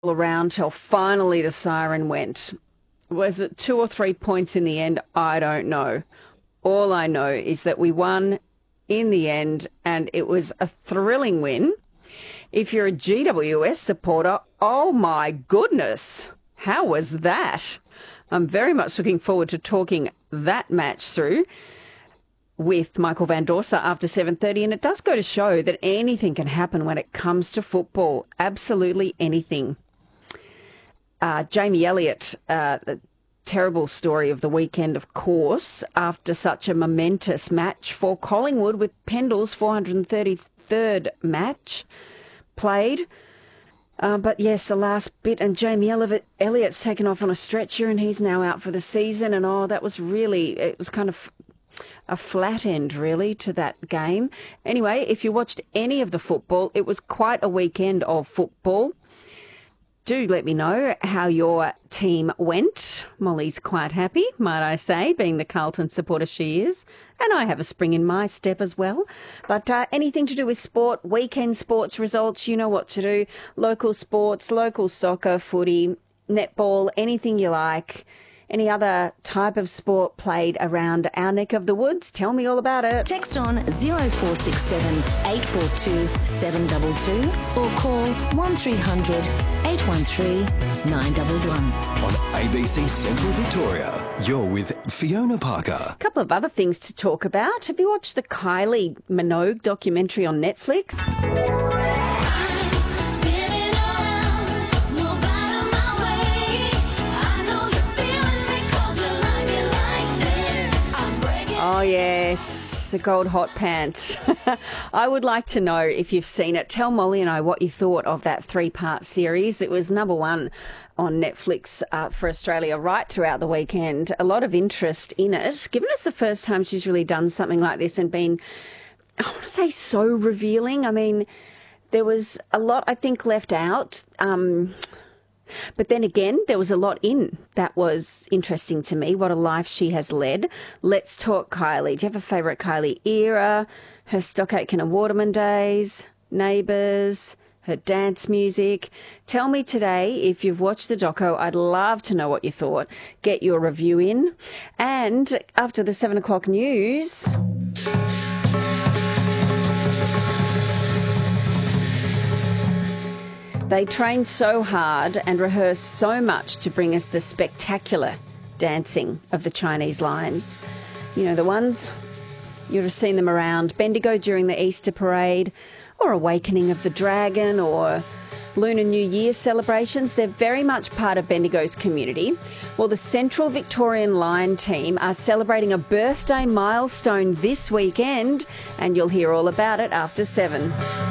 around till finally the siren went. Was it 2 or 3 points in the end? I don't know. All I know is that we won in the end, and it was a thrilling win. If you're a GWS supporter, oh my goodness, how was that? I'm very much looking forward to talking that match through with Michael Van Dorsa after 7:30, and it does go to show that anything can happen when it comes to football. Absolutely anything. Jamie Elliott, the terrible story of the weekend, of course, after such a momentous match for Collingwood with Pendle's 433rd match played. But yes, the last bit, and Jamie Elliott's taken off on a stretcher and he's now out for the season. And that was really, it was kind of a flat end really to that game. Anyway, if you watched any of the football, it was quite a weekend of football. Do let me know how your team went. Molly's quite happy, might I say, being the Carlton supporter she is. And I have a spring in my step as well. But anything to do with sport, weekend sports results, you know what to do. Local sports, local soccer, footy, netball, anything you like. Any other type of sport played around our neck of the woods, tell me all about it. Text on 0467 842 722 or call 1300 813 911. On ABC Central Victoria, you're with Fiona Parker. A couple of other things to talk about. Have you watched the Kylie Minogue documentary on Netflix? Oh, yes, the gold hot pants. I would like to know if you've seen it. Tell Molly and I what you thought of that 3-part series. It was number one on Netflix for Australia right throughout the weekend. A lot of interest in it. Given it's the first time she's really done something like this and been, I want to say, so revealing. I mean, there was a lot, I think, left out. But then again, there was a lot in that was interesting to me. What a life she has led. Let's talk Kylie. Do you have a favourite Kylie era? Her Stock Aitken and Waterman days, Neighbours, her dance music. Tell me today if you've watched the doco. I'd love to know what you thought. Get your review in. And after the 7 o'clock news... They train so hard and rehearse so much to bring us the spectacular dancing of the Chinese lions. You know, the ones, you'd have seen them around Bendigo during the Easter parade, or Awakening of the Dragon, or Lunar New Year celebrations. They're very much part of Bendigo's community. Well, the Central Victorian Lion team are celebrating a birthday milestone this weekend, and you'll hear all about it after 7.